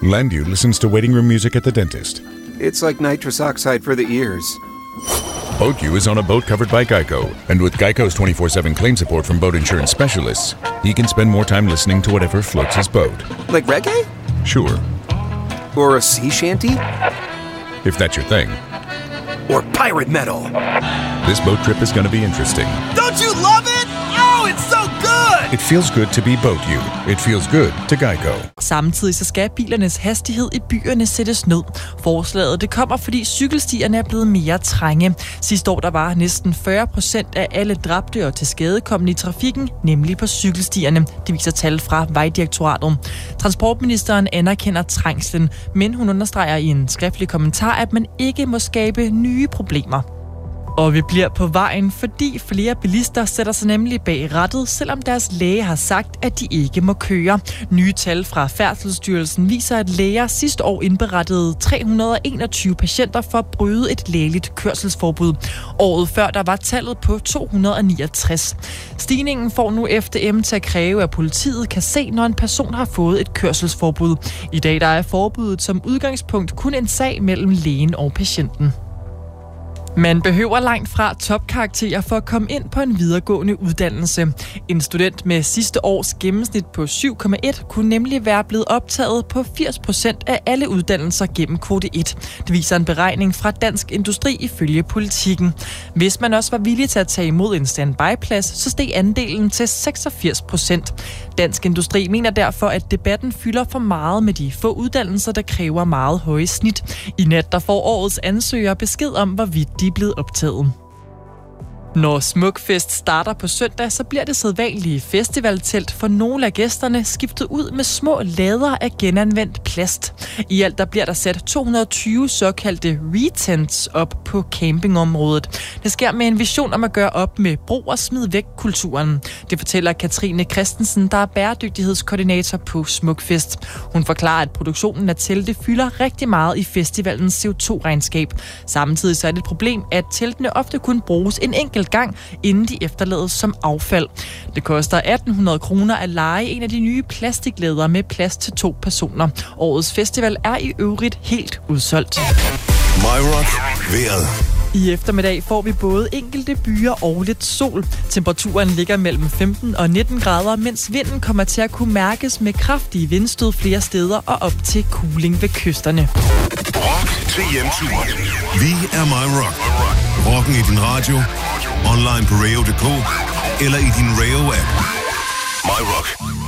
Landu listens to waiting room music at the dentist. It's like nitrous oxide for the ears. BoatU is on a boat covered by Geico. And with Geico's 24/7 claim support from boat insurance specialists, he can spend more time listening to whatever floats his boat. Like reggae? Sure. Or a sea shanty? If that's your thing. Or pirate metal? This boat trip is going to be interesting. Don't you love it? Oh, it's so good! It feels good to be BoatU. It feels good to Geico. Samtidig så skal bilernes hastighed i byerne sættes ned. Forslaget det kommer, fordi cykelstierne er blevet mere trænge. Sidste år der var næsten 40% af alle dræbte og tilskadekomne i trafikken, nemlig på cykelstierne. Det viser tal fra Vejdirektoratet. Transportministeren anerkender trængslen, men hun understreger i en skriftlig kommentar, at man ikke må skabe nye problemer. Og vi bliver på vejen, fordi flere bilister sætter sig nemlig bag rattet, selvom deres læge har sagt, at de ikke må køre. Nye tal fra Færdselsstyrelsen viser, at læger sidste år indberettede 321 patienter for at bryde et lægeligt kørselsforbud. Året før der var tallet på 269. Stigningen får nu FDM til at kræve, at politiet kan se, når en person har fået et kørselsforbud. I dag der er forbuddet som udgangspunkt kun en sag mellem lægen og patienten. Man behøver langt fra topkarakterer for at komme ind på en videregående uddannelse. En student med sidste års gennemsnit på 7,1 kunne nemlig være blevet optaget på 80% af alle uddannelser gennem kvote 1. Det viser en beregning fra Dansk Industri ifølge Politikken. Hvis man også var villig til at tage imod en standby-plads, så steg andelen til 86%. Dansk Industri mener derfor, at debatten fylder for meget med de få uddannelser, der kræver meget høje snit. I nat der får årets ansøgere besked om, hvorvidt de er blevet optaget. Når Smukfest starter på søndag, så bliver det sædvanlige festivaltelt for nogle af gæsterne skiftet ud med små lader af genanvendt plast. I alt der bliver der sat 220 såkaldte retents op på campingområdet. Det sker med en vision om at gøre op med brug og smid væk kulturen. Det fortæller Katrine Christensen, der er bæredygtighedskoordinator på Smukfest. Hun forklarer, at produktionen af telte fylder rigtig meget i festivalens CO2-regnskab. Samtidig så er det et problem, at teltene ofte kun bruges en enkelt gang, inden de efterlades som affald. Det koster 1.800 kroner at leje en af de nye plastiklæder med plads til 2 personer. Årets festival er i øvrigt helt udsolgt. My Rock vejret. I eftermiddag får vi både enkelte byer og lidt sol. Temperaturen ligger mellem 15 og 19 grader, mens vinden kommer til at kunne mærkes med kraftige vindstød flere steder og op til kuling ved kysterne. Rock til hjemturen. Vi er My Rock. Rocken i din radio, online på radio.dk eller i din Radio-app. My Rock.